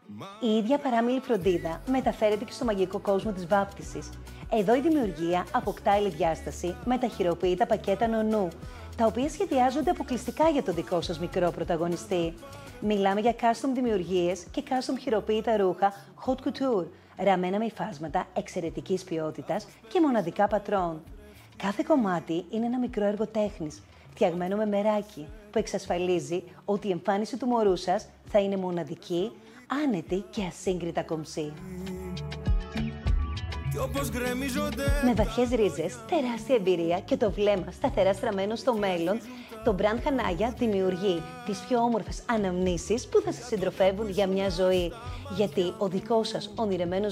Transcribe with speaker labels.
Speaker 1: Η ίδια παράμιλη φροντίδα μεταφέρεται και στο μαγικό κόσμο της βάπτισης. Εδώ η δημιουργία αποκτά άλλη διάσταση με τα χειροποίητα πακέτα νονού, τα οποία σχεδιάζονται αποκλειστικά για τον δικό σας μικρό πρωταγωνιστή. Μιλάμε για custom δημιουργίες και custom χειροποίητα ρούχα haute couture, ραμμένα με υφάσματα εξαιρετικής ποιότητας και μοναδικά πατρών. Κάθε κομμάτι είναι ένα μικρό έργο τέχνης, φτιαγμένο με μεράκι, που εξασφαλίζει ότι η εμφάνιση του μωρού σας θα είναι μοναδική, άνετη και ασύγκριτα κομψή. Με βαθιές ρίζες, τεράστια εμπειρία και το βλέμμα σταθερά στραμμένο στο μέλλον, το brand Hanaya δημιουργεί τις πιο όμορφες αναμνήσεις που θα σας συντροφεύουν για μια ζωή. Γιατί ο δικός σας ονειρεμένος